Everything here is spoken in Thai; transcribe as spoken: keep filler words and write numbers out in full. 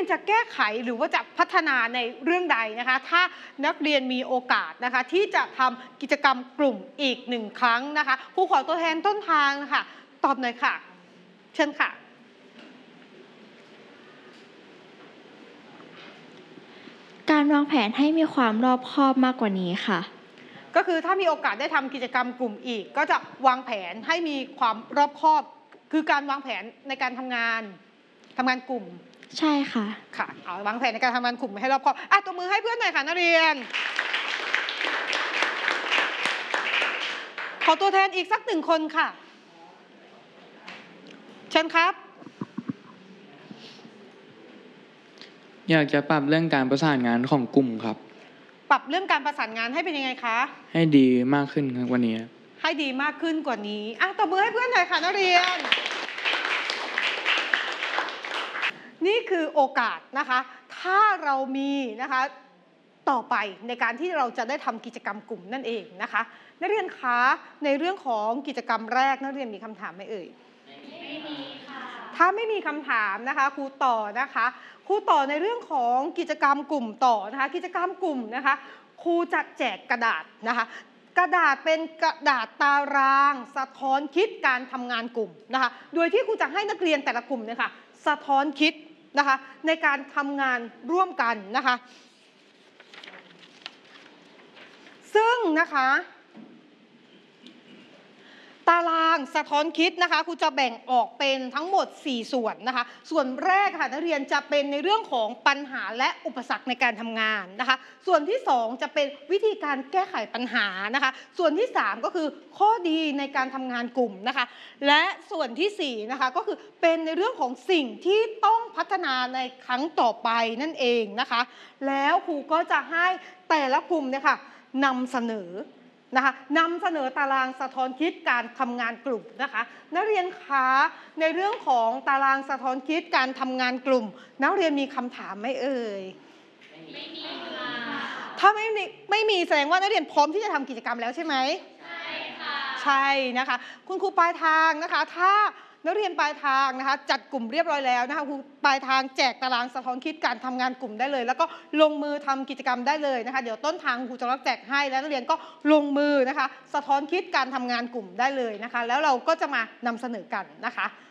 จะแก้ไขหรือว่าจะพัฒนาในเรื่องใดนะคะถ้านักเรียนมีโอกาสนะคะที่จะทำกิจกรรมกลุ่มอีกหนึ่งครั้งนะคะครูขอตัวแทนต้นทางนะคะตอบหน่อยค่ะเชิญค่ะการวางแผนให้มีความรอบคอบมากกว่านี้ค่ะก็คือถ้ามีโอกาสได้ทำกิจกรรมกลุ่มอีกก็จะวางแผนให้มีความรอบคอบคือการวางแผนในการทำงานทำงานกลุ่มใช่ค่ะค่ะเอาวางแผนในการทำงานกลุ่มให้รอบคอบอ่ะตัวมือให้เพื่อนหน่อยค่ะนักเรียนขอตัวแทนอีกสักหนึ่งคนค่ะเชิญครับอยากจะปรับเรื่องการประสานงานของกลุ่มครับปรับเรื่องการประสานงานให้เป็นยังไงคะให้ดีมากขึ้นครับวันนี้ให้ดีมากขึ้นกว่านี้อ่ะตบมือให้เพื่อนหน่อยค่ะนักเรียนนี่คือโอกาสนะคะถ้าเรามีนะคะต่อไปในการที่เราจะได้ทำกิจกรรมกลุ่มนั่นเองนะคะนักเรียนคะในเรื่องของกิจกรรมแรกนักเรียนมีคำถามไหมเอ่ยไม่มีค่ะถ้าไม่มีคำถามนะคะครูต่อนะคะครูต่อในเรื่องของกิจกรรมกลุ่มต่อนะคะกิจกรรมกลุ่มนะคะครูจะแจกกระดาษนะคะกระดาษเป็นกระดาษตารางสะท้อนคิดการทำงานกลุ่มนะคะโดยที่ครูจะให้นักเรียนแต่ละกลุ่มเนี่ยค่ะสะท้อนคิดนะคะในการทำงานร่วมกันนะคะซึ่งนะคะตารางสะท้อนคิดนะคะครูจะแบ่งออกเป็นทั้งหมดสี่ส่วนนะคะส่วนแรกค่ะนักเรียนจะเป็นในเรื่องของปัญหาและอุปสรรคในการทำงานนะคะส่วนที่สองจะเป็นวิธีการแก้ไขปัญหานะคะส่วนที่สามก็คือข้อดีในการทำงานกลุ่มนะคะและส่วนที่สี่นะคะก็คือเป็นในเรื่องของสิ่งที่ต้องพัฒนาในครั้งต่อไปนั่นเองนะคะแล้วครูก็จะให้แต่ละกลุ่มเนี่ยค่ะนำเสนอนะคะนำเสนอตารางสะท้อนคิดการทำงานกลุ่มนะคะนักเรียนคะในเรื่องของตารางสะท้อนคิดการทำงานกลุ่มนักเรียนมีคำถามไหมเอ่ยไม่มีค่ะถ้าไม่มีไม่มีแสดงว่านักเรียนพร้อมที่จะทำกิจกรรมแล้วใช่ไหมใช่ค่ะใช่นะคะคุณครูปลายทางนะคะถ้านักเรียนปลายทางนะคะจัดกลุ่มเรียบร้อยแล้วนะคะครูปลายทางแจกตารางสะท้อนคิดการทำงานกลุ่มได้เลยแล้วก็ลงมือทำกิจกรรมได้เลยนะคะเดี๋ยวต้นทางครูจะรับแจกให้แล้วนักเรียนก็ลงมือนะคะสะท้อนคิดการทำงานกลุ่มได้เลยนะคะแล้วเราก็จะมานำเสนอกันนะคะ